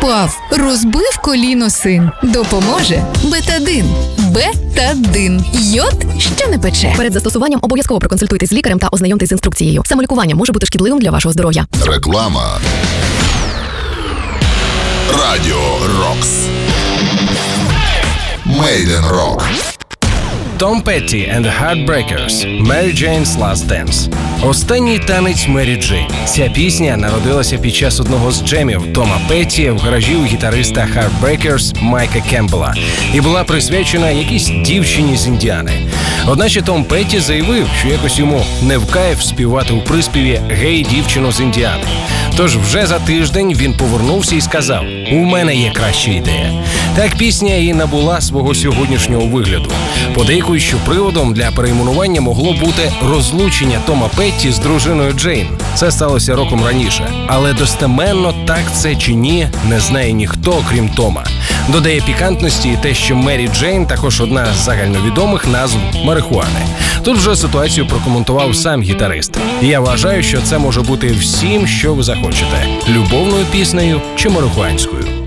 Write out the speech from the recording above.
Впав, розбив коліно син. Допоможе Бетадин. Бетадин. Йод, що не пече. Перед застосуваннем обов'язково проконсультуйтесь з лікарем та ознайомтесь з інструкцією. Самолікування може бути шкідливим для вашого здоров'я. Реклама. Радіо Рокс. Made in Rock. Том Петті and the Heartbreakers. Mary Jane's Last Dance. Останній танець Мері Джейн. Ця пісня народилася під час одного з джемів Тома Петті в гаражі у гітариста Heartbreakers Майка Кембела і була присвячена якійсь дівчині з Індіани. Одначе Том Петті заявив, що якось йому не в кайф співати у приспіві «Гей, дівчино з Індіани». Тож вже за тиждень він повернувся і сказав: «У мене є краща ідея». Так пісня і набула свого сьогоднішнього вигляду. Подейкують, що приводом для перейменування могло бути розлучення Тома Петті з дружиною Джейн. Це сталося роком раніше. Але достеменно, так це чи ні, не знає ніхто, крім Тома. Додає пікантності і те, що Мері Джейн також одна з загальновідомих назв марихуани. Тут вже ситуацію прокоментував сам гітарист. Я вважаю, що це може бути всім, що ви захочете – любовною піснею чи марихуанською.